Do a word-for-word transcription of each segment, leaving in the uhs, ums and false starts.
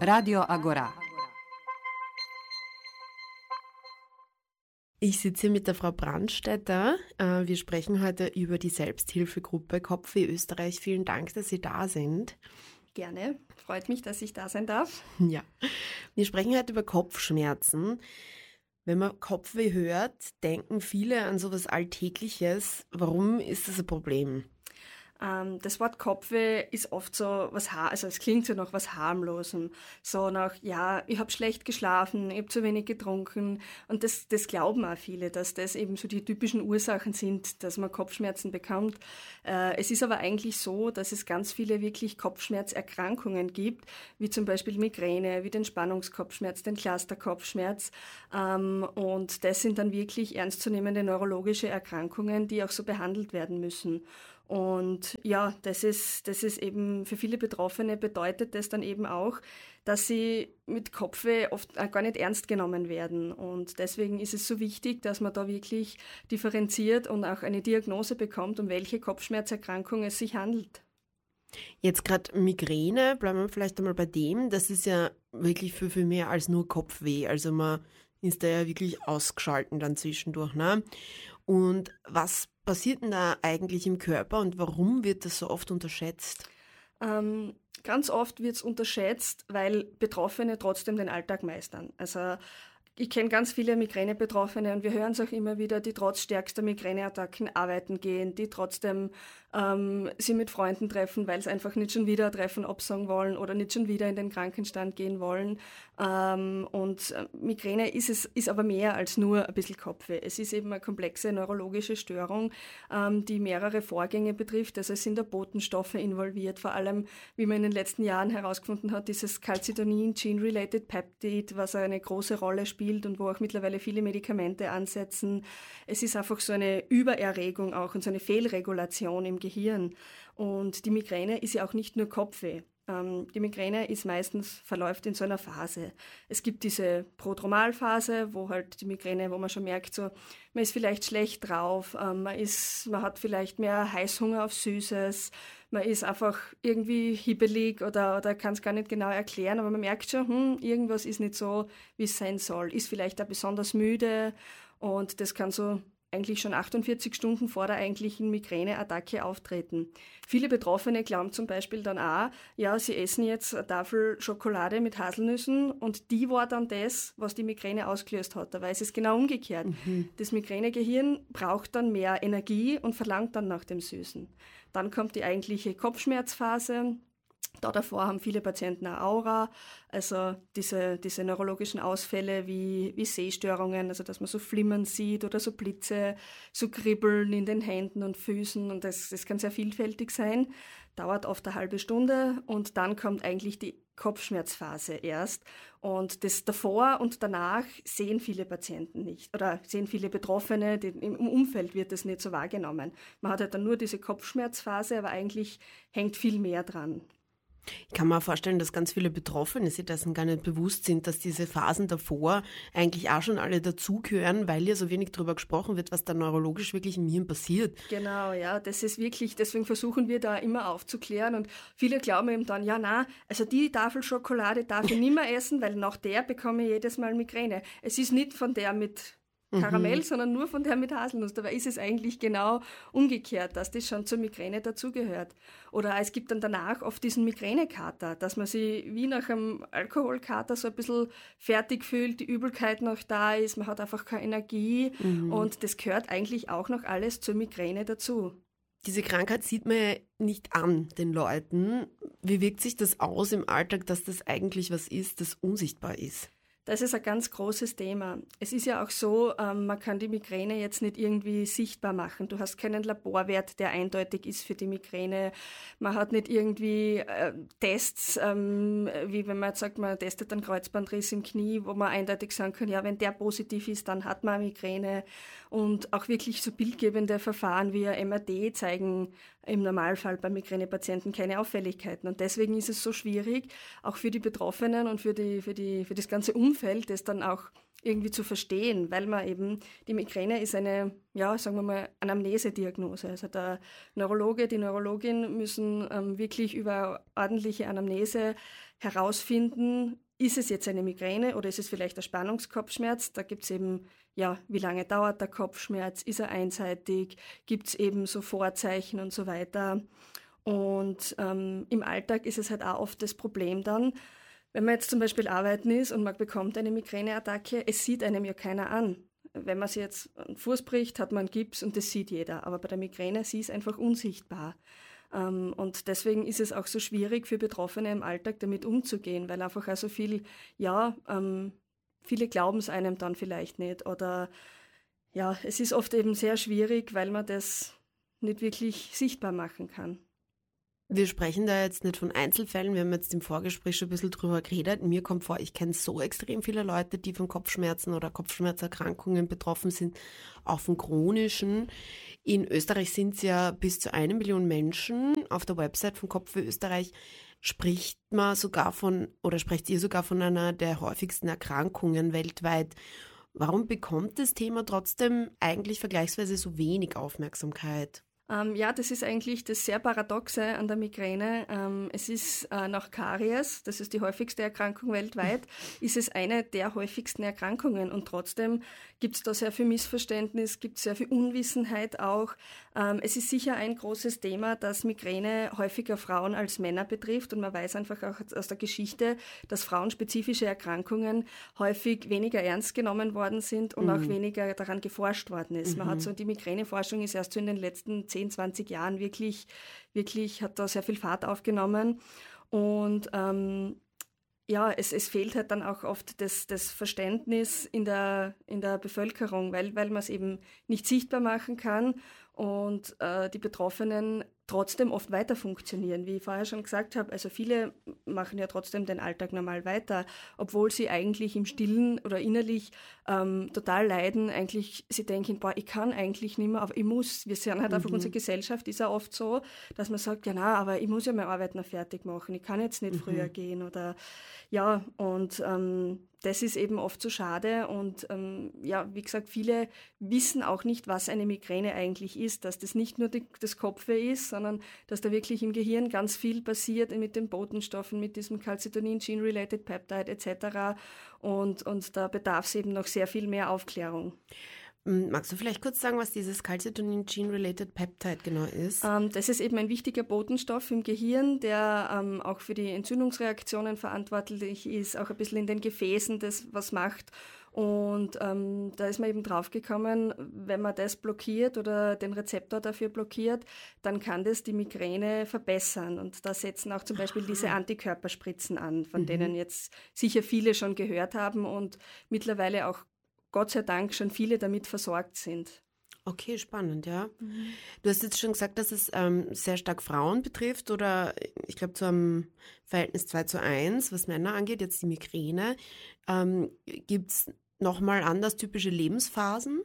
Radio Agora. Ich sitze hier mit der Frau Brandstätter. Wir sprechen heute über die Selbsthilfegruppe Kopfweh Österreich. Vielen Dank, dass Sie da sind. Gerne. Freut mich, dass ich da sein darf. Ja. Wir sprechen heute über Kopfschmerzen. Wenn man Kopfweh hört, denken viele an sowas Alltägliches. Warum ist das ein Problem? Ähm, das Wort Kopfweh ist oft so was, also es klingt so nach was harmlosem. So nach, ja, ich habe schlecht geschlafen, ich habe zu wenig getrunken. Und das, das glauben auch viele, dass das eben so die typischen Ursachen sind, dass man Kopfschmerzen bekommt. Äh, es ist aber eigentlich so, dass es ganz viele wirklich Kopfschmerzerkrankungen gibt, wie zum Beispiel Migräne, wie den Spannungskopfschmerz, den Clusterkopfschmerz. Ähm, und das sind dann wirklich ernstzunehmende neurologische Erkrankungen, die auch so behandelt werden müssen. Und ja, das ist, das ist eben für viele Betroffene bedeutet das dann eben auch, dass sie mit Kopfweh oft gar nicht ernst genommen werden. Und deswegen ist es so wichtig, dass man da wirklich differenziert und auch eine Diagnose bekommt, um welche Kopfschmerzerkrankung es sich handelt. Jetzt gerade Migräne, bleiben wir vielleicht einmal bei dem. Das ist ja wirklich für, für mehr als nur Kopfweh. Also man ist da ja wirklich ausgeschalten dann zwischendurch, ne? Und was passiert denn da eigentlich im Körper und warum wird das so oft unterschätzt? Ähm, ganz oft wird es unterschätzt, weil Betroffene trotzdem den Alltag meistern. Also ich kenne ganz viele Migräne-Betroffene und wir hören es auch immer wieder, die trotz stärkster Migräneattacken arbeiten gehen, die trotzdem ähm, sie mit Freunden treffen, weil sie einfach nicht schon wieder ein Treffen absagen wollen oder nicht schon wieder in den Krankenstand gehen wollen. Ähm, und Migräne ist es ist aber mehr als nur ein bisschen Kopfweh. Es ist eben eine komplexe neurologische Störung, ähm, die mehrere Vorgänge betrifft. Also es sind da Botenstoffe involviert, vor allem, wie man in den letzten Jahren herausgefunden hat, dieses Calcitonin Gene-Related Peptide, was eine große Rolle spielt und wo auch mittlerweile viele Medikamente ansetzen. Es ist einfach so eine Übererregung auch und so eine Fehlregulation im Gehirn. Und die Migräne ist ja auch nicht nur Kopfweh. Ähm, die Migräne ist meistens, verläuft in so einer Phase. Es gibt diese Prodromalphase, wo halt die Migräne, wo man schon merkt, so, man ist vielleicht schlecht drauf, ähm, man ist, man hat vielleicht mehr Heißhunger auf Süßes, man ist einfach irgendwie hibbelig oder, oder kann es gar nicht genau erklären, aber man merkt schon, hm, irgendwas ist nicht so, wie es sein soll. Ist vielleicht auch besonders müde und das kann so eigentlich schon achtundvierzig Stunden vor der eigentlichen Migräneattacke auftreten. Viele Betroffene glauben zum Beispiel dann auch, ja, sie essen jetzt eine Tafel Schokolade mit Haselnüssen und die war dann das, was die Migräne ausgelöst hat. Dabei ist es genau umgekehrt. Mhm. Das Migränegehirn braucht dann mehr Energie und verlangt dann nach dem Süßen. Dann kommt die eigentliche Kopfschmerzphase. Da davor haben viele Patienten eine Aura, also diese, diese neurologischen Ausfälle wie, wie Sehstörungen, also dass man so Flimmern sieht oder so Blitze, so Kribbeln in den Händen und Füßen und das, das kann sehr vielfältig sein, dauert oft eine halbe Stunde und dann kommt eigentlich die Kopfschmerzphase erst und das davor und danach sehen viele Patienten nicht oder sehen viele Betroffene, die, im Umfeld wird das nicht so wahrgenommen. Man hat halt dann nur diese Kopfschmerzphase, aber eigentlich hängt viel mehr dran. Ich kann mir vorstellen, dass ganz viele Betroffene sich dessen gar nicht bewusst sind, dass diese Phasen davor eigentlich auch schon alle dazugehören, weil ja so wenig darüber gesprochen wird, was da neurologisch wirklich im Hirn passiert. Genau, ja, das ist wirklich, deswegen versuchen wir da immer aufzuklären und viele glauben eben dann, ja, na, also die Tafel Schokolade darf ich nicht mehr essen, weil nach der bekomme ich jedes Mal Migräne. Es ist nicht von der mit Karamell, mhm. sondern nur von der mit Haselnuss. Dabei ist es eigentlich genau umgekehrt, dass das schon zur Migräne dazugehört. Oder es gibt dann danach oft diesen Migränekater, dass man sich wie nach einem Alkoholkater so ein bisschen fertig fühlt, die Übelkeit noch da ist, man hat einfach keine Energie mhm. und das gehört eigentlich auch noch alles zur Migräne dazu. Diese Krankheit sieht man ja nicht an den Leuten. Wie wirkt sich das aus im Alltag, dass das eigentlich was ist, das unsichtbar ist? Das ist ein ganz großes Thema. Es ist ja auch so, ähm, man kann die Migräne jetzt nicht irgendwie sichtbar machen. Du hast keinen Laborwert, der eindeutig ist für die Migräne. Man hat nicht irgendwie äh, Tests, ähm, wie wenn man jetzt sagt, man testet einen Kreuzbandriss im Knie, wo man eindeutig sagen kann, ja, wenn der positiv ist, dann hat man Migräne. Und auch wirklich so bildgebende Verfahren wie ein M R T zeigen im Normalfall bei Migränepatienten keine Auffälligkeiten. Und deswegen ist es so schwierig, auch für die Betroffenen und für die, für die, für das ganze Umfeld, Umfeld, das dann auch irgendwie zu verstehen, weil man eben, die Migräne ist eine, ja, sagen wir mal, Anamnesediagnose. Also der Neurologe, die Neurologin müssen ähm, wirklich über ordentliche Anamnese herausfinden, ist es jetzt eine Migräne oder ist es vielleicht ein Spannungskopfschmerz? Da gibt es eben, ja, wie lange dauert der Kopfschmerz? Ist er einseitig? Gibt es eben so Vorzeichen und so weiter? Und ähm, im Alltag ist es halt auch oft das Problem dann, wenn man jetzt zum Beispiel arbeiten ist und man bekommt eine Migräneattacke, es sieht einem ja keiner an. Wenn man sich jetzt einen Fuß bricht, hat man einen Gips und das sieht jeder. Aber bei der Migräne, sie ist einfach unsichtbar. Ähm, und deswegen ist es auch so schwierig für Betroffene im Alltag damit umzugehen, weil einfach auch so viel, ja, ähm, viele glauben es einem dann vielleicht nicht. Oder ja, es ist oft eben sehr schwierig, weil man das nicht wirklich sichtbar machen kann. Wir sprechen da jetzt nicht von Einzelfällen, wir haben jetzt im Vorgespräch schon ein bisschen drüber geredet. Mir kommt vor, ich kenne so extrem viele Leute, die von Kopfschmerzen oder Kopfschmerzerkrankungen betroffen sind, auch von chronischen. In Österreich sind es ja bis zu eine Million Menschen. Auf der Website von Kopfweh Österreich spricht man sogar von, oder sprecht ihr sogar von einer der häufigsten Erkrankungen weltweit. Warum bekommt das Thema trotzdem eigentlich vergleichsweise so wenig Aufmerksamkeit? Ähm, ja, das ist eigentlich das sehr Paradoxe an der Migräne. Ähm, es ist äh, nach Karies, das ist die häufigste Erkrankung weltweit, ist es eine der häufigsten Erkrankungen und trotzdem gibt es da sehr viel Missverständnis, gibt sehr viel Unwissenheit auch. Ähm, es ist sicher ein großes Thema, dass Migräne häufiger Frauen als Männer betrifft und man weiß einfach auch aus der Geschichte, dass frauenspezifische Erkrankungen häufig weniger ernst genommen worden sind und mhm. auch weniger daran geforscht worden ist. Mhm. Man hat so, die Migräneforschung ist erst so in den letzten zehn, zwanzig Jahren wirklich, wirklich hat da sehr viel Fahrt aufgenommen und ähm, ja, es, es fehlt halt dann auch oft das, das Verständnis in der, in der Bevölkerung, weil, weil man es eben nicht sichtbar machen kann und äh, die Betroffenen trotzdem oft weiter funktionieren. Wie ich vorher schon gesagt habe, also viele machen ja trotzdem den Alltag normal weiter, obwohl sie eigentlich im Stillen oder innerlich ähm, total leiden. Eigentlich, sie denken, boah, ich kann eigentlich nicht mehr, aber ich muss. Wir sehen halt mhm. einfach, unsere Gesellschaft ist ja oft so, dass man sagt, ja na, aber ich muss ja meine Arbeit noch fertig machen, ich kann jetzt nicht mhm. früher gehen oder ja, und ähm, das ist eben oft so schade und ähm, ja, wie gesagt, viele wissen auch nicht, was eine Migräne eigentlich ist, dass das nicht nur die, das Kopfweh ist, sondern dass da wirklich im Gehirn ganz viel passiert mit den Botenstoffen, mit diesem Calcitonin, Gene-Related Peptide et cetera. Und, und da bedarf es eben noch sehr viel mehr Aufklärung. Magst du vielleicht kurz sagen, was dieses Calcitonin Gene-Related Peptide genau ist? Ähm, das ist eben ein wichtiger Botenstoff im Gehirn, der ähm, auch für die Entzündungsreaktionen verantwortlich ist, auch ein bisschen in den Gefäßen das was macht. Und ähm, da ist man eben draufgekommen, wenn man das blockiert oder den Rezeptor dafür blockiert, dann kann das die Migräne verbessern. Und da setzen auch zum Beispiel Aha. diese Antikörperspritzen an, von mhm. denen jetzt sicher viele schon gehört haben und mittlerweile auch Gott sei Dank schon viele damit versorgt sind. Okay, spannend, ja. Mhm. Du hast jetzt schon gesagt, dass es ähm, sehr stark Frauen betrifft oder ich glaube zu einem Verhältnis zwei zu eins, was Männer angeht, jetzt die Migräne. Ähm, gibt es nochmal anders typische Lebensphasen?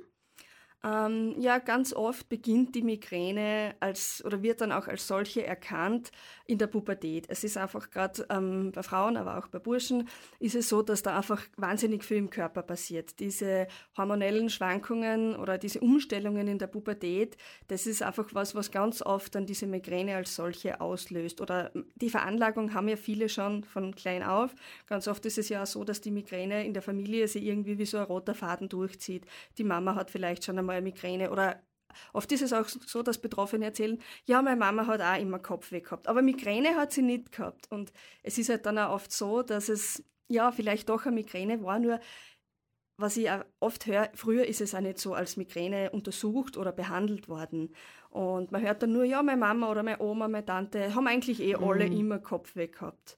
Ähm, ja, ganz oft beginnt die Migräne als oder wird dann auch als solche erkannt in der Pubertät. Es ist einfach gerade ähm, bei Frauen, aber auch bei Burschen ist es so, dass da einfach wahnsinnig viel im Körper passiert. Diese hormonellen Schwankungen oder diese Umstellungen in der Pubertät, das ist einfach was, was ganz oft dann diese Migräne als solche auslöst. Oder die Veranlagung haben ja viele schon von klein auf. Ganz oft ist es ja auch so, dass die Migräne in der Familie sich irgendwie wie so ein roter Faden durchzieht. Die Mama hat vielleicht schon einmal Migräne oder oft ist es auch so, dass Betroffene erzählen, ja, meine Mama hat auch immer Kopfweh gehabt, aber Migräne hat sie nicht gehabt. Und es ist halt dann auch oft so, dass es ja vielleicht doch eine Migräne war, nur was ich auch oft höre, früher ist es auch nicht so als Migräne untersucht oder behandelt worden. Und man hört dann nur, ja, meine Mama oder meine Oma, meine Tante haben eigentlich eh alle mhm. immer Kopfweh gehabt.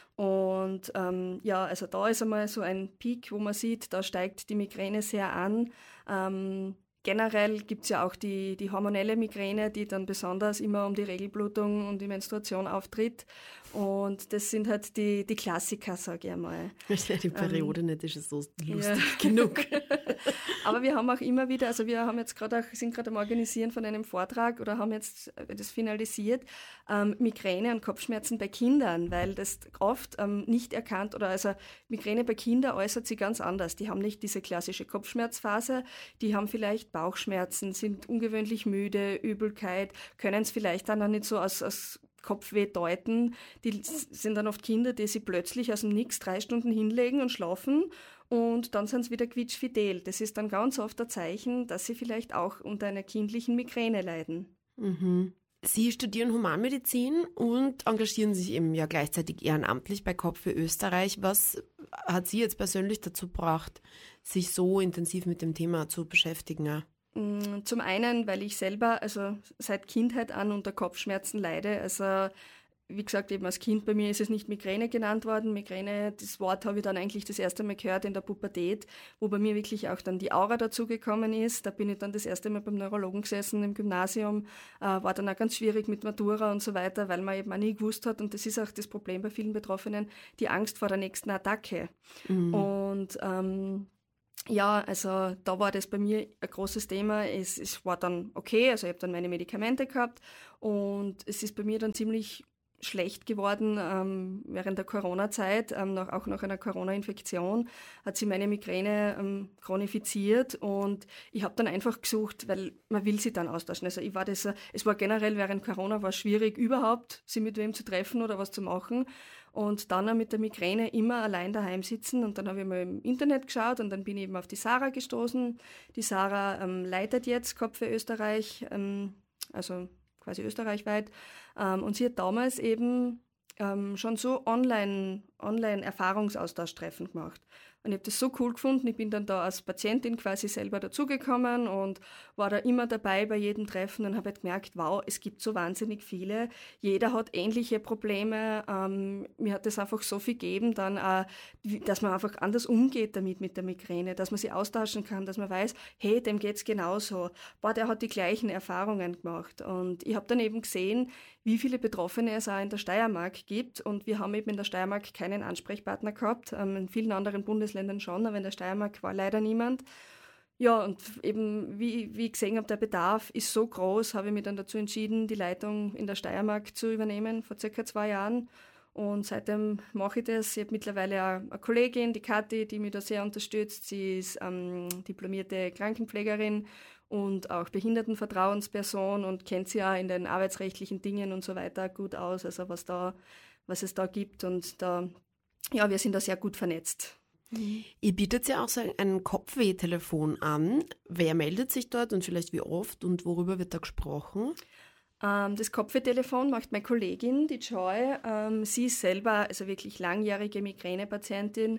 Und ähm, ja, also da ist einmal so ein Peak, wo man sieht, da steigt die Migräne sehr an. Ähm, generell gibt es ja auch die, die hormonelle Migräne, die dann besonders immer um die Regelblutung und die Menstruation auftritt. Und das sind halt die, die Klassiker, sage ich einmal. Die Periode ähm, nicht, ist es so lustig ja. genug. Aber wir haben auch immer wieder, also wir haben jetzt gerade auch, sind gerade am Organisieren von einem Vortrag oder haben jetzt das finalisiert, ähm, Migräne und Kopfschmerzen bei Kindern, weil das oft ähm, nicht erkannt oder also Migräne bei Kindern äußert sich ganz anders. Die haben nicht diese klassische Kopfschmerzphase, die haben vielleicht Bauchschmerzen, sind ungewöhnlich müde, Übelkeit, können es vielleicht dann auch nicht so als, als Kopfweh deuten. Die sind dann oft Kinder, die sich plötzlich aus dem Nix drei Stunden hinlegen und schlafen und dann sind sie wieder quietschfidel. Das ist dann ganz oft ein Zeichen, dass sie vielleicht auch unter einer kindlichen Migräne leiden. Mhm. Sie studieren Humanmedizin und engagieren sich eben ja gleichzeitig ehrenamtlich bei Kopfweh Österreich. Was hat Sie jetzt persönlich dazu gebracht, sich so intensiv mit dem Thema zu beschäftigen? Zum einen, weil ich selber also seit Kindheit an unter Kopfschmerzen leide. Also wie gesagt, eben als Kind bei mir ist es nicht Migräne genannt worden. Migräne, das Wort habe ich dann eigentlich das erste Mal gehört in der Pubertät, wo bei mir wirklich auch dann die Aura dazugekommen ist. Da bin ich dann das erste Mal beim Neurologen gesessen im Gymnasium, äh, war dann auch ganz schwierig mit Matura und so weiter, weil man eben auch nie gewusst hat, und das ist auch das Problem bei vielen Betroffenen, die Angst vor der nächsten Attacke. Mhm. Und ähm, ja, also da war das bei mir ein großes Thema. Es, es war dann okay, also ich habe dann meine Medikamente gehabt und es ist bei mir dann ziemlich schlecht geworden ähm, während der Corona-Zeit, ähm, nach, auch nach einer Corona-Infektion hat sich meine Migräne ähm, chronifiziert und ich habe dann einfach gesucht, weil man will sie dann austauschen. Also ich war das, es war generell während Corona war schwierig überhaupt, sie mit wem zu treffen oder was zu machen. Und dann auch mit der Migräne immer allein daheim sitzen. Und dann habe ich mal im Internet geschaut und dann bin ich eben auf die Sarah gestoßen. Die Sarah ähm, leitet jetzt Kopfweh Österreich, ähm, also quasi österreichweit. Ähm, und sie hat damals eben ähm, schon so online, Online-Erfahrungsaustausch-Treffen gemacht. Und ich habe das so cool gefunden. Ich bin dann da als Patientin quasi selber dazugekommen und war da immer dabei bei jedem Treffen und habe halt gemerkt, wow, es gibt so wahnsinnig viele. Jeder hat ähnliche Probleme. Ähm, mir hat das einfach so viel gegeben, dann, äh, dass man einfach anders umgeht damit mit der Migräne, dass man sie austauschen kann, dass man weiß, hey, dem geht's genauso. Boah, der hat die gleichen Erfahrungen gemacht. Und ich habe dann eben gesehen, wie viele Betroffene es auch in der Steiermark gibt. Und wir haben eben in der Steiermark keinen Ansprechpartner gehabt, ähm, in vielen anderen Bundesländern schon, aber in der Steiermark war leider niemand. Ja, und eben, wie, wie ich gesehen habe, der Bedarf ist so groß, habe ich mich dann dazu entschieden, die Leitung in der Steiermark zu übernehmen, vor circa zwei Jahren. Und seitdem mache ich das. Ich habe mittlerweile auch eine Kollegin, die Kathi, die mich da sehr unterstützt. Sie ist ähm, diplomierte Krankenpflegerin und auch Behindertenvertrauensperson und kennt sich ja in den arbeitsrechtlichen Dingen und so weiter gut aus, also was da, was es da gibt. Und da, ja, wir sind da sehr gut vernetzt. Ihr bietet ja auch so ein Kopfweh-Telefon an. Wer meldet sich dort und vielleicht wie oft und worüber wird da gesprochen? Ähm, das Kopfweh-Telefon macht meine Kollegin, die Joy. Ähm, sie ist selber also wirklich langjährige Migränepatientin.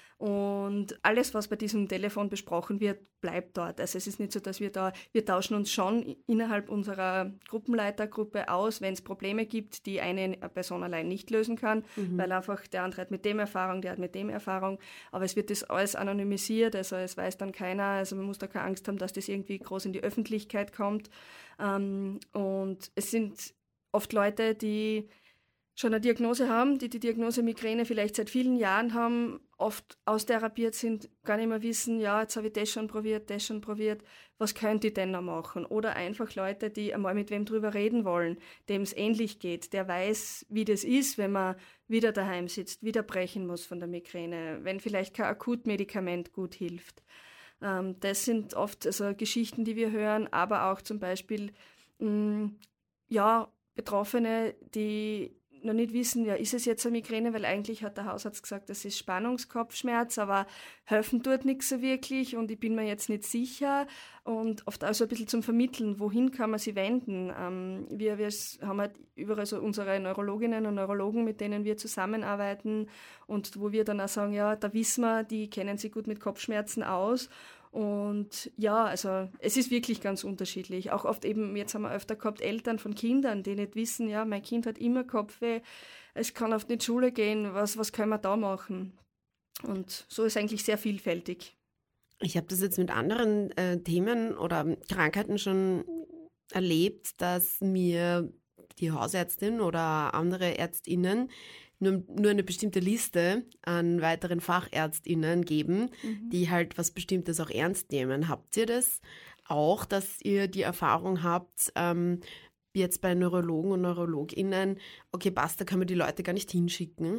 Und alles, was bei diesem Telefon besprochen wird, bleibt dort. Also es ist nicht so, dass wir da, wir tauschen uns schon innerhalb unserer Gruppenleitergruppe aus, wenn es Probleme gibt, die eine Person allein nicht lösen kann, mhm. weil einfach der andere hat mit dem Erfahrung, der hat mit dem Erfahrung. Aber es wird das alles anonymisiert, also es weiß dann keiner, also man muss da keine Angst haben, dass das irgendwie groß in die Öffentlichkeit kommt. Ähm, und es sind oft Leute, die schon eine Diagnose haben, die die Diagnose Migräne vielleicht seit vielen Jahren haben, oft austherapiert sind, gar nicht mehr wissen, ja, jetzt habe ich das schon probiert, das schon probiert, was könnte ich denn noch machen? Oder einfach Leute, die einmal mit wem drüber reden wollen, dem es ähnlich geht, der weiß, wie das ist, wenn man wieder daheim sitzt, wieder brechen muss von der Migräne, wenn vielleicht kein Akutmedikament gut hilft. Ähm, das sind oft also Geschichten, die wir hören, aber auch zum Beispiel mh, ja, Betroffene, die noch nicht wissen, ja, ist es jetzt eine Migräne, weil eigentlich hat der Hausarzt gesagt, das ist Spannungskopfschmerz, aber helfen tut nichts so wirklich und ich bin mir jetzt nicht sicher und oft auch so ein bisschen zum Vermitteln, wohin kann man sie wenden. Ähm, wir, wir haben halt überall so unsere Neurologinnen und Neurologen, mit denen wir zusammenarbeiten und wo wir dann auch sagen, ja, da wissen wir, die kennen sich gut mit Kopfschmerzen aus. Und ja, also es ist wirklich ganz unterschiedlich. Auch oft eben, jetzt haben wir öfter gehabt, Eltern von Kindern, die nicht wissen, ja, mein Kind hat immer Kopfweh, es kann oft nicht in die Schule gehen, was, was können wir da machen? Und so ist eigentlich sehr vielfältig. Ich habe das jetzt mit anderen äh, Themen oder Krankheiten schon erlebt, dass mir die Hausärztin oder andere ÄrztInnen nur, nur eine bestimmte Liste an weiteren FachärztInnen geben, mhm. die halt was Bestimmtes auch ernst nehmen. Habt ihr das auch, dass ihr die Erfahrung habt, ähm, jetzt bei Neurologen und NeurologInnen, okay, passt, da können wir die Leute gar nicht hinschicken?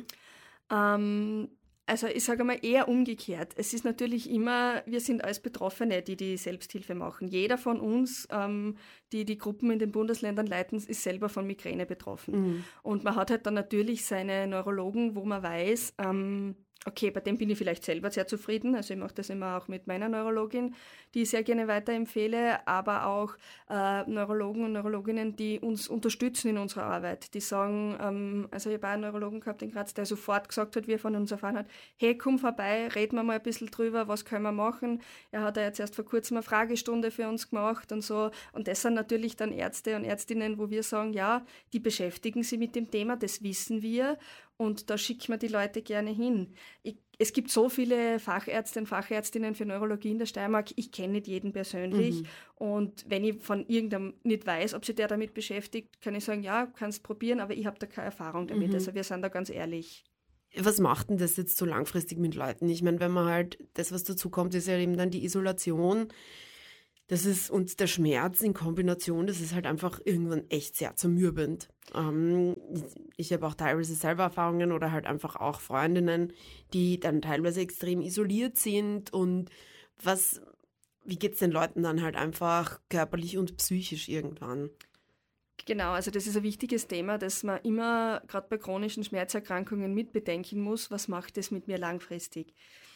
Ähm, also ich sage mal eher umgekehrt. Es ist natürlich immer, wir sind als Betroffene, die die Selbsthilfe machen. Jeder von uns, ähm, die die Gruppen in den Bundesländern leiten, ist selber von Migräne betroffen. Mhm. Und man hat halt dann natürlich seine Neurologen, wo man weiß, ähm, okay, bei dem bin ich vielleicht selber sehr zufrieden. Also ich mache das immer auch mit meiner Neurologin, die ich sehr gerne weiterempfehle, aber auch äh, Neurologen und Neurologinnen, die uns unterstützen in unserer Arbeit. Die sagen, ähm, also ich habe einen Neurologen gehabt in Graz, der sofort gesagt hat, wie er von uns erfahren hat, hey, komm vorbei, reden wir mal ein bisschen drüber, was können wir machen. Er hat ja jetzt erst vor kurzem eine Fragestunde für uns gemacht und so. Und das sind natürlich dann Ärzte und Ärztinnen, wo wir sagen, ja, die beschäftigen sich mit dem Thema, das wissen wir. Und da schicken wir die Leute gerne hin. Ich, es gibt so viele Fachärzte und Fachärztinnen für Neurologie in der Steiermark. Ich kenne nicht jeden persönlich. Mhm. Und wenn ich von irgendeinem nicht weiß, ob sich der damit beschäftigt, kann ich sagen, ja, kannst probieren, aber ich habe da keine Erfahrung damit. Mhm. Also wir sind da ganz ehrlich. Was macht denn das jetzt so langfristig mit Leuten? Ich meine, wenn man halt, das, was dazu kommt, ist ja eben dann die Isolation. Das ist, und der Schmerz in Kombination, das ist halt einfach irgendwann echt sehr zermürbend. Ähm, ich habe auch teilweise selber Erfahrungen oder halt einfach auch Freundinnen, die dann teilweise extrem isoliert sind. Und was, wie geht es den Leuten dann halt einfach körperlich und psychisch irgendwann? Genau, also das ist ein wichtiges Thema, das man immer, gerade bei chronischen Schmerzerkrankungen, mitbedenken muss. Was macht das mit mir langfristig?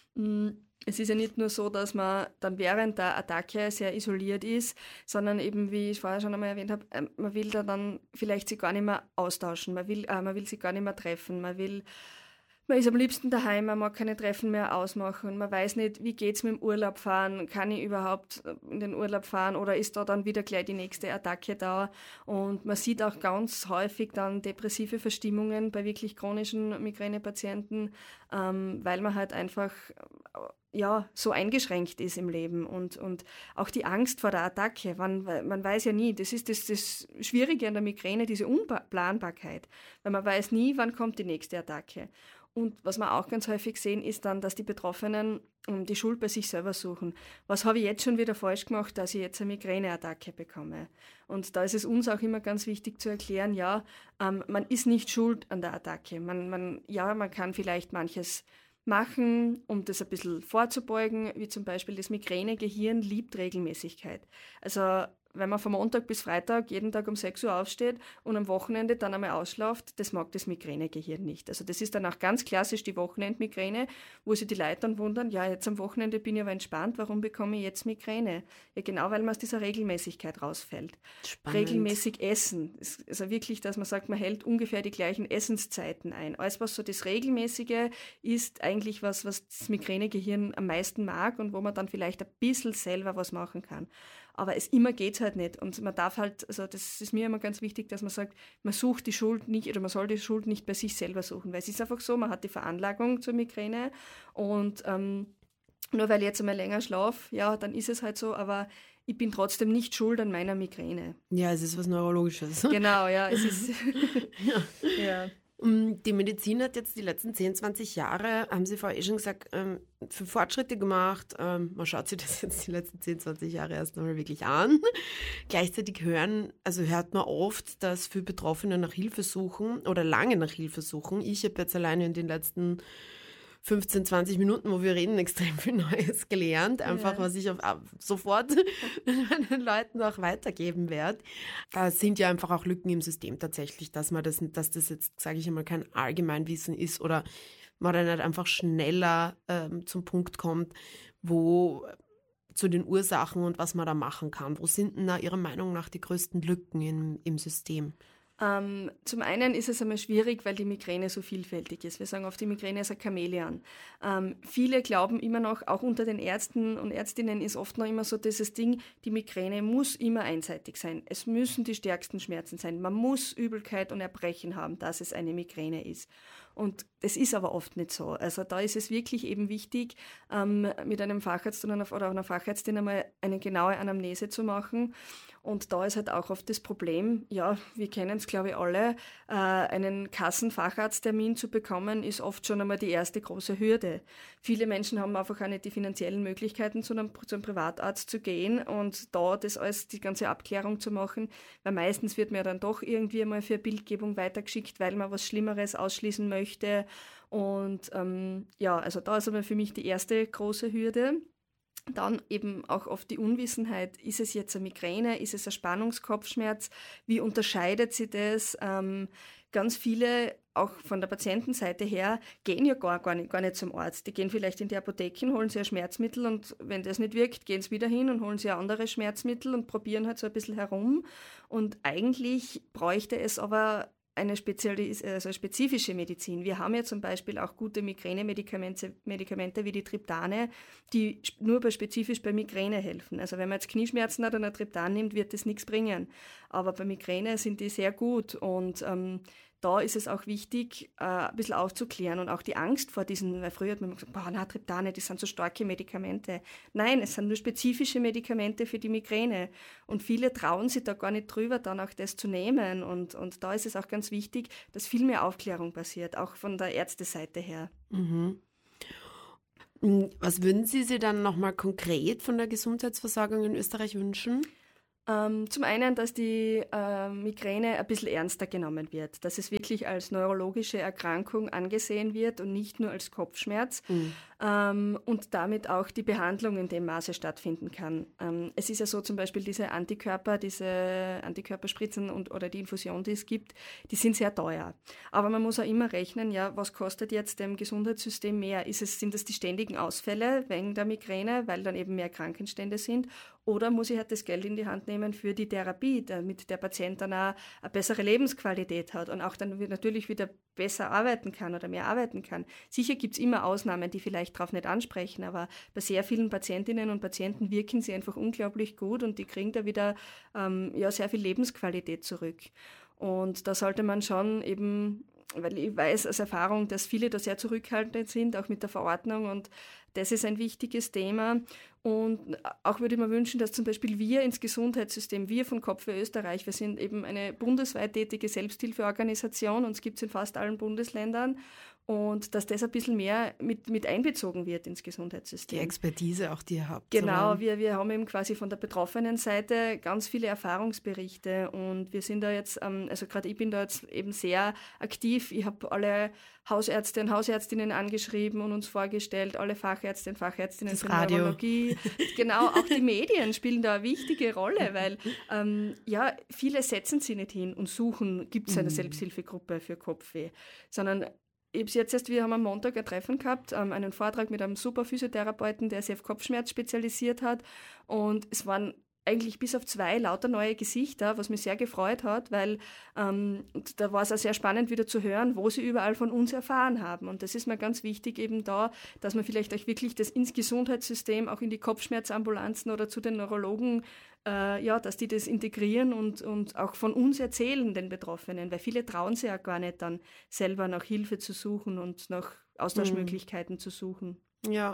Es ist ja nicht nur so, dass man dann während der Attacke sehr isoliert ist, sondern eben, wie ich vorher schon einmal erwähnt habe, man will da dann vielleicht sich gar nicht mehr austauschen, man will, äh, man will sich gar nicht mehr treffen, man will, man ist am liebsten daheim, man mag keine Treffen mehr ausmachen, man weiß nicht, wie geht's mit dem Urlaub fahren, kann ich überhaupt in den Urlaub fahren oder ist da dann wieder gleich die nächste Attacke da? Und man sieht auch ganz häufig dann depressive Verstimmungen bei wirklich chronischen Migränepatienten, ähm, weil man halt einfach ja, so eingeschränkt ist im Leben und, und auch die Angst vor der Attacke, man, man weiß ja nie, das ist das, das Schwierige an der Migräne, diese Unplanbarkeit, weil man weiß nie, wann kommt die nächste Attacke. Und was wir auch ganz häufig sehen, ist dann, dass die Betroffenen um, die Schuld bei sich selber suchen. Was habe ich jetzt schon wieder falsch gemacht, dass ich jetzt eine Migräneattacke bekomme? Und da ist es uns auch immer ganz wichtig zu erklären, ja, ähm, man ist nicht schuld an der Attacke. Man, man, ja, man kann vielleicht manches machen, um das ein bisschen vorzubeugen, wie zum Beispiel das Migränegehirn liebt Regelmäßigkeit. Also wenn man von Montag bis Freitag jeden Tag um sechs Uhr aufsteht und am Wochenende dann einmal ausschlaft, das mag das Migränegehirn nicht. Also das ist dann auch ganz klassisch die Wochenendmigräne, wo sich die Leute dann wundern, ja, jetzt am Wochenende bin ich aber entspannt, warum bekomme ich jetzt Migräne? Ja, genau, weil man aus dieser Regelmäßigkeit rausfällt. Spannend. Regelmäßig essen. Also wirklich, dass man sagt, man hält ungefähr die gleichen Essenszeiten ein. Alles, was so das Regelmäßige ist, eigentlich was, was das Migränegehirn am meisten mag und wo man dann vielleicht ein bisschen selber was machen kann. Aber es immer geht's halt nicht. Und man darf halt, also das ist mir immer ganz wichtig, dass man sagt, man sucht die Schuld nicht oder man soll die Schuld nicht bei sich selber suchen. Weil es ist einfach so, man hat die Veranlagung zur Migräne und ähm, nur weil ich jetzt einmal länger schlafe, ja, dann ist es halt so, aber ich bin trotzdem nicht schuld an meiner Migräne. Ja, es ist was Neurologisches. Genau, ja, es ist... ja. ja. Die Medizin hat jetzt die letzten zehn, zwanzig Jahre, haben Sie vorher eh schon gesagt, für Fortschritte gemacht. Man schaut sich das jetzt die letzten zehn, zwanzig Jahre erst einmal wirklich an. Gleichzeitig hören, also hört man oft, dass für Betroffene nach Hilfe suchen oder lange nach Hilfe suchen. Ich habe jetzt alleine in den letzten fünfzehn, zwanzig Minuten, wo wir reden, extrem viel Neues gelernt. Einfach, ja. was ich auf, sofort meinen Leuten auch weitergeben werde. Da sind ja einfach auch Lücken im System tatsächlich, dass man das, dass das jetzt, sage ich einmal, kein Allgemeinwissen ist oder man dann halt einfach schneller ähm, zum Punkt kommt, wo zu den Ursachen und was man da machen kann. Wo sind denn da Ihrer Meinung nach die größten Lücken im, im System? Ähm, zum einen ist es einmal schwierig, weil die Migräne so vielfältig ist. Wir sagen oft, die Migräne ist ein Chamäleon. Ähm, viele glauben immer noch, auch unter den Ärzten und Ärztinnen ist oft noch immer so dieses Ding, die Migräne muss immer einseitig sein. Es müssen die stärksten Schmerzen sein. Man muss Übelkeit und Erbrechen haben, dass es eine Migräne ist. Und das ist aber oft nicht so. Also da ist es wirklich eben wichtig, ähm, mit einem Facharzt oder einer, oder einer Fachärztin einmal eine genaue Anamnese zu machen. Und da ist halt auch oft das Problem, ja, wir kennen es, glaube ich, alle, äh, einen Kassenfacharzttermin zu bekommen, ist oft schon einmal die erste große Hürde. Viele Menschen haben einfach auch nicht die finanziellen Möglichkeiten, zu einem, zu einem Privatarzt zu gehen und da das alles, die ganze Abklärung zu machen, weil meistens wird man ja dann doch irgendwie einmal für Bildgebung weitergeschickt, weil man was Schlimmeres ausschließen möchte. Und ähm, ja, also da ist aber für mich die erste große Hürde. Dann eben auch oft die Unwissenheit, ist es jetzt eine Migräne, ist es ein Spannungskopfschmerz, wie unterscheidet sich das? Ähm, ganz viele, auch von der Patientenseite her, gehen ja gar, gar, nicht, gar nicht zum Arzt. Die gehen vielleicht in die Apotheken, holen sich ein Schmerzmittel und wenn das nicht wirkt, gehen sie wieder hin und holen sich andere Schmerzmittel und probieren halt so ein bisschen herum. Und eigentlich bräuchte es aber eine Spezialis- also spezifische Medizin. Wir haben ja zum Beispiel auch gute Migräne-Medikamente Medikamente wie die Triptane, die nur bei, spezifisch bei Migräne helfen. Also wenn man jetzt Knieschmerzen hat und ein Triptan nimmt, wird das nichts bringen. Aber bei Migräne sind die sehr gut und ähm, da ist es auch wichtig, äh, ein bisschen aufzuklären und auch die Angst vor diesen, weil früher hat man gesagt, boah, na, Triptane, das sind so starke Medikamente. Nein, es sind nur spezifische Medikamente für die Migräne und viele trauen sich da gar nicht drüber, dann auch das zu nehmen und, und da ist es auch ganz wichtig, dass viel mehr Aufklärung passiert, auch von der Ärzteseite her. Mhm. Was würden Sie sich dann nochmal konkret von der Gesundheitsversorgung in Österreich wünschen? Ähm, zum einen, dass die äh, Migräne ein bisschen ernster genommen wird, dass es wirklich als neurologische Erkrankung angesehen wird und nicht nur als Kopfschmerz mhm. ähm, und damit auch die Behandlung in dem Maße stattfinden kann. Ähm, es ist ja so zum Beispiel diese Antikörper, diese Antikörperspritzen und, oder die Infusion, die es gibt, die sind sehr teuer. Aber man muss auch immer rechnen, ja, was kostet jetzt dem Gesundheitssystem mehr? Ist es, sind das die ständigen Ausfälle wegen der Migräne, weil dann eben mehr Krankenstände sind? Oder muss ich halt das Geld in die Hand nehmen für die Therapie, damit der Patient dann auch eine bessere Lebensqualität hat und auch dann natürlich wieder besser arbeiten kann oder mehr arbeiten kann. Sicher gibt es immer Ausnahmen, die vielleicht darauf nicht ansprechen, aber bei sehr vielen Patientinnen und Patienten wirken sie einfach unglaublich gut und die kriegen da wieder ähm, ja, sehr viel Lebensqualität zurück. Und da sollte man schon eben, weil ich weiß aus Erfahrung, dass viele da sehr zurückhaltend sind, auch mit der Verordnung und das ist ein wichtiges Thema und auch würde ich mir wünschen, dass zum Beispiel wir ins Gesundheitssystem, wir von Kopfweh Österreich, wir sind eben eine bundesweit tätige Selbsthilfeorganisation, uns gibt es in fast allen Bundesländern und dass das ein bisschen mehr mit, mit einbezogen wird ins Gesundheitssystem. Die Expertise auch, die ihr habt. Genau, wir, wir haben eben quasi von der betroffenen Seite ganz viele Erfahrungsberichte und wir sind da jetzt, ähm, also gerade ich bin da jetzt eben sehr aktiv. Ich habe alle Hausärzte und Hausärztinnen angeschrieben und uns vorgestellt, alle Fachärzte und Fachärztinnen das für Radio. Neurologie. Genau, auch die Medien spielen da eine wichtige Rolle, weil ähm, ja, viele setzen sich nicht hin und suchen, gibt es eine mhm. Selbsthilfegruppe für Kopfweh, sondern ich habe jetzt erst, wir haben am Montag ein Treffen gehabt, ähm, einen Vortrag mit einem super Physiotherapeuten, der sich auf Kopfschmerz spezialisiert hat und es waren eigentlich bis auf zwei lauter neue Gesichter, was mich sehr gefreut hat, weil ähm, da war es auch sehr spannend wieder zu hören, wo sie überall von uns erfahren haben. Und das ist mir ganz wichtig eben da, dass man vielleicht auch wirklich das ins Gesundheitssystem, auch in die Kopfschmerzambulanzen oder zu den Neurologen, äh, ja, dass die das integrieren und, und auch von uns erzählen, den Betroffenen, weil viele trauen sich ja gar nicht dann selber nach Hilfe zu suchen und nach Austauschmöglichkeiten mhm. zu suchen. Ja.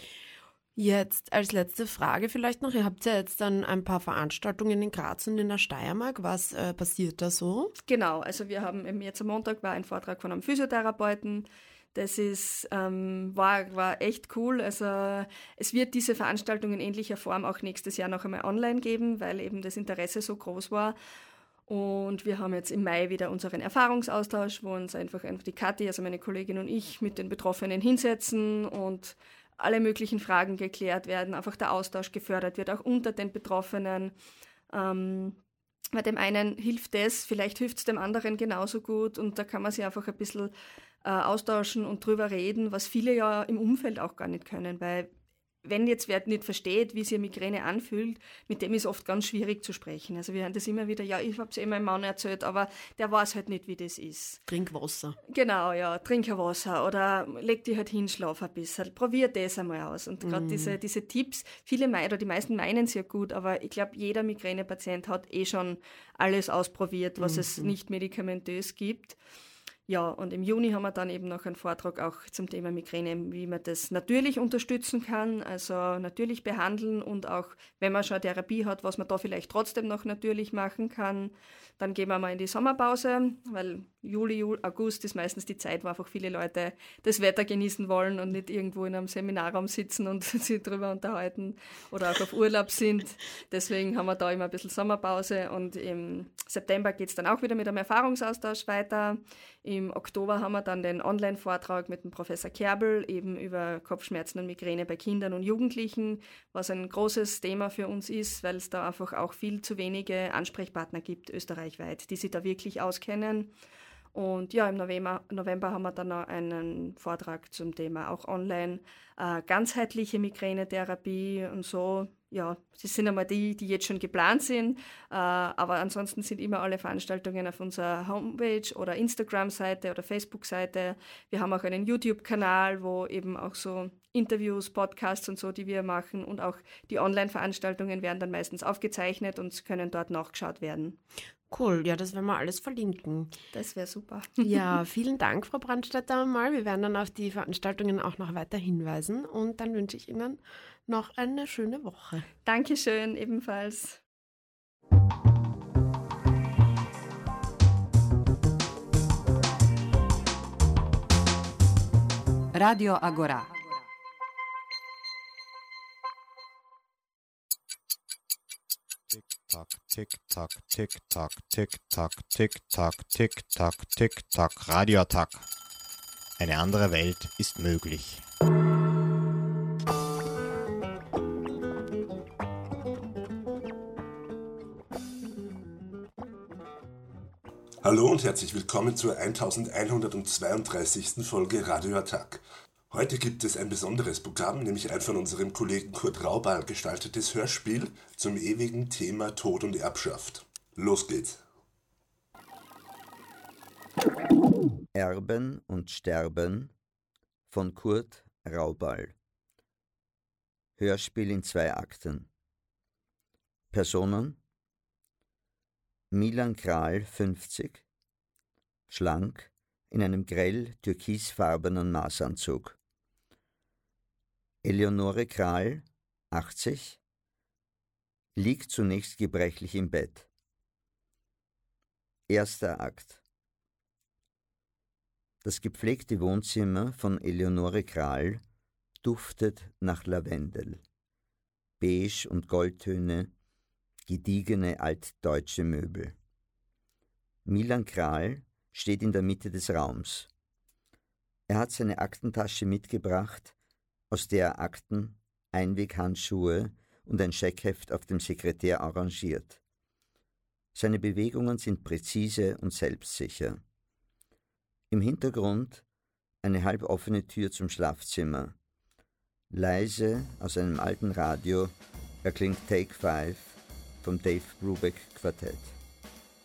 Jetzt als letzte Frage vielleicht noch, ihr habt ja jetzt dann ein paar Veranstaltungen in Graz und in der Steiermark. Was äh, passiert da so? Genau, also wir haben eben jetzt am Montag war ein Vortrag von einem Physiotherapeuten. Das ist, ähm, war, war echt cool. Also es wird diese Veranstaltung in ähnlicher Form auch nächstes Jahr noch einmal online geben, weil eben das Interesse so groß war. Und wir haben jetzt im Mai wieder unseren Erfahrungsaustausch, wo uns einfach, einfach die Kathi, also meine Kollegin und ich, mit den Betroffenen hinsetzen und alle möglichen Fragen geklärt werden, einfach der Austausch gefördert wird, auch unter den Betroffenen. Ähm, bei dem einen hilft das, vielleicht hilft es dem anderen genauso gut und da kann man sich einfach ein bisschen äh, austauschen und drüber reden, was viele ja im Umfeld auch gar nicht können, weil wenn jetzt wer nicht versteht, wie sich Migräne anfühlt, mit dem ist oft ganz schwierig zu sprechen. Also wir hören das immer wieder, ja, ich habe es eh meinem Mann erzählt, aber der weiß halt nicht, wie das ist. Trink Wasser. Genau, ja, trink ein Wasser oder leg dich halt hin, schlaf ein bisschen, probier das einmal aus. Und gerade mm. diese, diese Tipps, viele meinen, oder die meisten meinen es ja gut, aber ich glaube, jeder Migränepatient hat eh schon alles ausprobiert, was mm. es nicht medikamentös gibt. Ja, und im Juni haben wir dann eben noch einen Vortrag auch zum Thema Migräne, wie man das natürlich unterstützen kann, also natürlich behandeln und auch, wenn man schon eine Therapie hat, was man da vielleicht trotzdem noch natürlich machen kann. Dann gehen wir mal in die Sommerpause, weil Juli, Juli, August ist meistens die Zeit, wo einfach viele Leute das Wetter genießen wollen und nicht irgendwo in einem Seminarraum sitzen und sich drüber unterhalten oder auch auf Urlaub sind. Deswegen haben wir da immer ein bisschen Sommerpause und im September geht es dann auch wieder mit einem Erfahrungsaustausch weiter. Im Oktober haben wir dann den Online-Vortrag mit dem Professor Kerbel eben über Kopfschmerzen und Migräne bei Kindern und Jugendlichen, was ein großes Thema für uns ist, weil es da einfach auch viel zu wenige Ansprechpartner gibt österreichweit, die sich da wirklich auskennen. Und ja, im November, November haben wir dann noch einen Vortrag zum Thema auch online, äh, ganzheitliche Migränetherapie und so. Ja, das sind einmal die, die jetzt schon geplant sind, äh, aber ansonsten sind immer alle Veranstaltungen auf unserer Homepage oder Instagram-Seite oder Facebook-Seite. Wir haben auch einen YouTube-Kanal, wo eben auch so Interviews, Podcasts und so, die wir machen, und auch die Online-Veranstaltungen werden dann meistens aufgezeichnet und können dort nachgeschaut werden. Cool, ja, das werden wir alles verlinken. Das wäre super. Ja, vielen Dank, Frau Brandstätter, mal. Wir werden dann auf die Veranstaltungen auch noch weiter hinweisen und dann wünsche ich Ihnen noch eine schöne Woche. Dankeschön, ebenfalls. Radio Agora. Tick-Tack, Tick-Tack, Tick-Tack, Tick-Tack, Tick-Tack, Tick-Tack, Tick-Tack, Radioattack. Eine andere Welt ist möglich. Hallo und herzlich willkommen zur elfhundertzweiunddreißigsten Folge Radioattack. Heute gibt es ein besonderes Programm, nämlich ein von unserem Kollegen Kurt Raubal gestaltetes Hörspiel zum ewigen Thema Tod und Erbschaft. Los geht's! Erben und Sterben von Kurt Raubal. Hörspiel in zwei Akten. Personen: Milan Kral, fünfzig, schlank, in einem grell türkisfarbenen Maßanzug. Eleonore Kral, achtzig, liegt zunächst gebrechlich im Bett. Erster Akt. Das gepflegte Wohnzimmer von Eleonore Kral duftet nach Lavendel. Beige und Goldtöne, gediegene altdeutsche Möbel. Milan Kral steht in der Mitte des Raums. Er hat seine Aktentasche mitgebracht, aus der er Akten, Einweghandschuhe und ein Scheckheft auf dem Sekretär arrangiert. Seine Bewegungen sind präzise und selbstsicher. Im Hintergrund eine halboffene Tür zum Schlafzimmer. Leise aus einem alten Radio erklingt Take Five vom Dave Brubeck Quartett.